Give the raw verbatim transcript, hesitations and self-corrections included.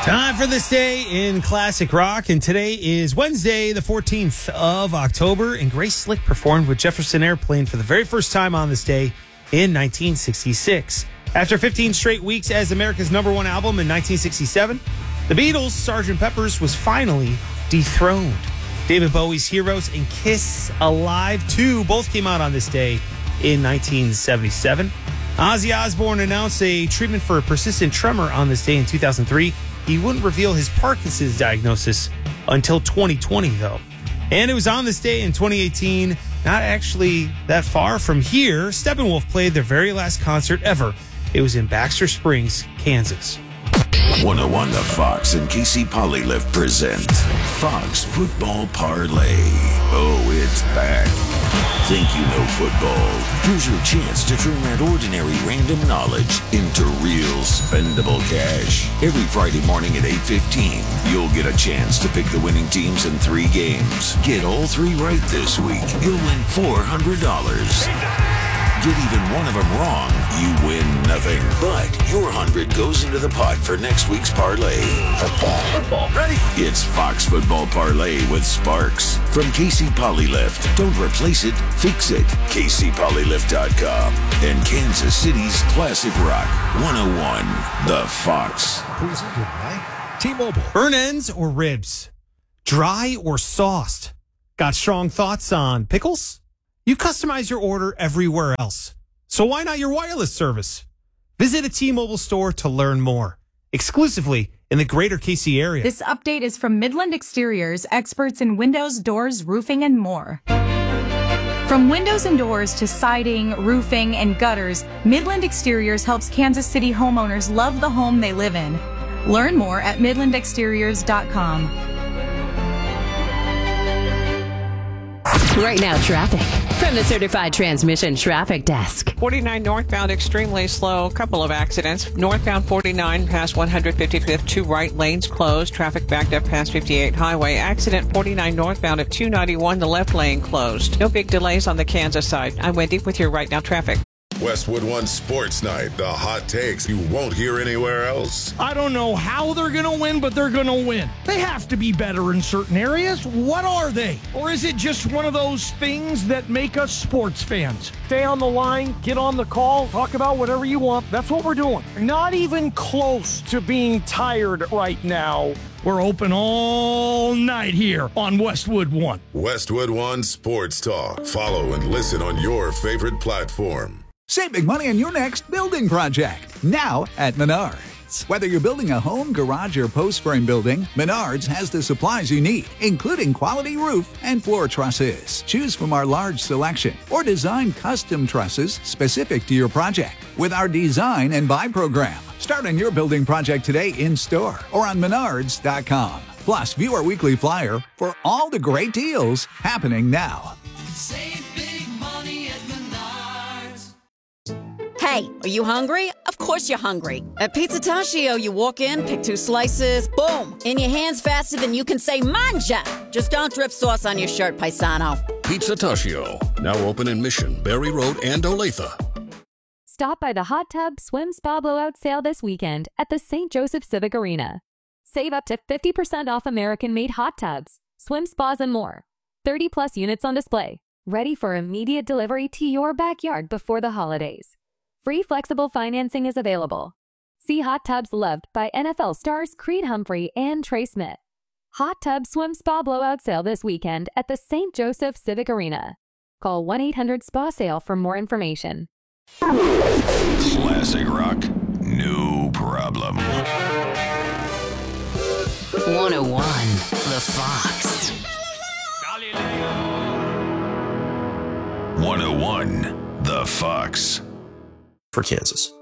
Time for this day in classic rock, and today is Wednesday, the fourteenth of October, and Grace Slick performed with Jefferson Airplane for the very first time on this day in nineteen sixty-six. After fifteen straight weeks as America's number one album in nineteen sixty-seven, the Beatles' Sergeant Pepper's was finally dethroned. David Bowie's Heroes and Kiss Alive two both came out on this day in nineteen seventy-seven. Ozzy Osbourne announced a treatment for a persistent tremor on this day in two thousand three. He wouldn't reveal his Parkinson's diagnosis until twenty twenty, though. And it was on this day in twenty eighteen, not actually that far from here, Steppenwolf played their very last concert ever. It was in Baxter Springs, Kansas. one oh one The Fox and Casey Polylift present Fox Football Parlay. Oh, it's back. Think you know football? Here's your chance to turn that ordinary random knowledge into real spendable cash. Every Friday morning at eight fifteen, you'll get a chance to pick the winning teams in three games. Get all three right this week. You'll win four hundred dollars. Get even one of them wrong, you win nothing. But your hundred goes into the pot for next week's parlay. Football. Football. Ready? It's Fox Football Parlay with Sparks from Casey Polylift. Don't replace it, fix it. Casey Polylift dot com and Kansas City's classic rock one oh one The Fox. Presented by T-Mobile. Burn ends or ribs? Dry or sauced? Got strong thoughts on pickles? You customize your order everywhere else. So why not your wireless service? Visit a T-Mobile store to learn more. Exclusively in the greater K C area. This update is from Midland Exteriors, experts in windows, doors, roofing, and more. From windows and doors to siding, roofing, and gutters, Midland Exteriors helps Kansas City homeowners love the home they live in. Learn more at midland exteriors dot com. Right now, traffic from the Certified Transmission Traffic Desk. forty-nine northbound, extremely slow. Couple of accidents. Northbound forty-nine past one hundred fifty-fifth, two right lanes closed. Traffic backed up past fifty-eight Highway. Accident forty-nine northbound at two ninety-one, the left lane closed. No big delays on the Kansas side. I'm Wendy with your Right Now traffic. Westwood One Sports Night. The hot takes you won't hear anywhere else. I don't know how they're going to win, but they're going to win. They have to be better in certain areas. What are they? Or is it just one of those things that make us sports fans? Stay on the line, get on the call, talk about whatever you want. That's what we're doing. Not even close to being tired right now. We're open all night here on Westwood One. Westwood One Sports Talk. Follow and listen on your favorite platform. Save big money on your next building project, now at Menards. Whether you're building a home, garage, or post frame building, Menards has the supplies you need, including quality roof and floor trusses. Choose from our large selection or design custom trusses specific to your project with our design and buy program. Start on your building project today in store or on menards dot com. Plus, view our weekly flyer for all the great deals happening now. Save big money at Menards. Hey, are you hungry? Of course you're hungry. At Pizza Tashio, you walk in, pick two slices, boom, in your hands faster than you can say manja. Just don't drip sauce on your shirt, paisano. Pizza Tashio, now open in Mission, Berry Road, and Olathe. Stop by the Hot Tub Swim Spa Blowout Sale this weekend at the Saint Joseph Civic Arena. Save up to fifty percent off American-made hot tubs, swim spas, and more. thirty plus units on display, ready for immediate delivery to your backyard before the holidays. Free flexible financing is available. See hot tubs loved by N F L stars Creed Humphrey and Trey Smith. Hot Tub Swim Spa Blowout Sale this weekend at the Saint Joseph Civic Arena. Call one eight hundred SPA SALE for more information. Classic rock, no problem. one oh one The Fox. one oh one The Fox. For Kansas.